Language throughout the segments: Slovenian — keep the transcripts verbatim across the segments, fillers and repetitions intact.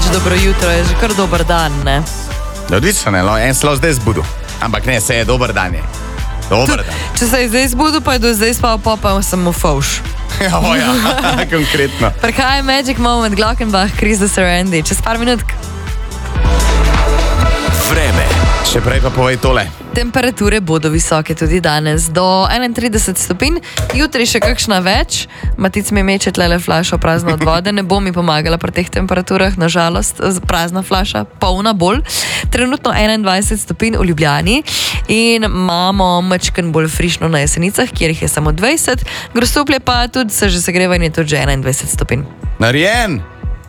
dobro jutro, je že kar dober dan, ne? Odlično, ne, no, en slov zdaj zbudu. Ampak ne, se je dober dan je. Dober dan. Če se je zdaj zbudil, pa je do zdaj spal, pa pa sem mu fauš. O ja, konkretno. Prihaja Magic Moment, Glockenbach, Chris de Serendi, čez par minutk. Vreme. Še prej pa povej tole. Temperature bodo visoke tudi danes, do enaintrideset stopinj, jutri še kakšna več. Matic mi meče tlele flašo prazno od vode, ne bo mi pomagala pri teh temperaturah, nažalost, prazna flaša, polna bolj. Trenutno enaindvajset stopinj v Ljubljani in imamo mačken bolj frišno na Jesenicah, kjer jih je samo dvajset, Grosuplje pa tudi se že segreva in je tudi že enaindvajset stopinj. Narejen!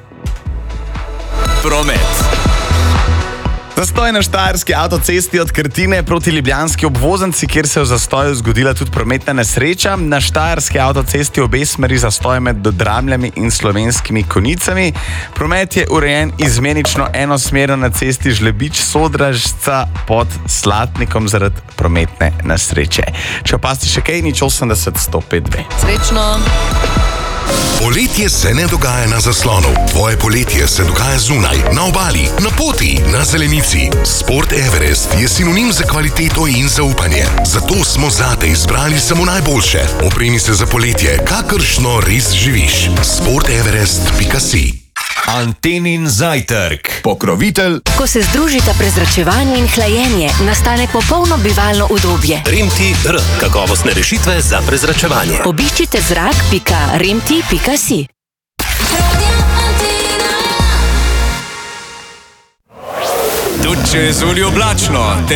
Promet. Zastoj na štajerski avtocesti od Krtine proti ljubljanski obvoznici, kjer se je v zastoju zgodila tudi prometna nesreča. Na štajerski avtocesti obe smeri zastoj med Dodramljami in Slovenskimi Konjicami. Promet je urejen izmenično enosmerno na cesti Žlebič-Sodražca pod Slatnikom zaradi prometne nesreče. Če opazite še kaj, nič osemdeset sto pet dve. Srečno! Poletje se ne dogaja na zaslonu. Tvoje poletje se dogaja zunaj, na obali, na poti, na zelenici. Sport Everest je sinonim za kvaliteto in zaupanje. Zato smo zate izbrali samo najboljše. Opremi se za poletje, kakršno res živiš. sport everest pika si. Antenin zajtrk. Pokrovitelj. Ko se združita prezračevanje in hlajenje, nastane popolno bivalno udobje. Remti R. Kakovostne rešitve za prezračevanje. Obiščite zrak pika remti pika si. Tudi če je zunaj oblačno,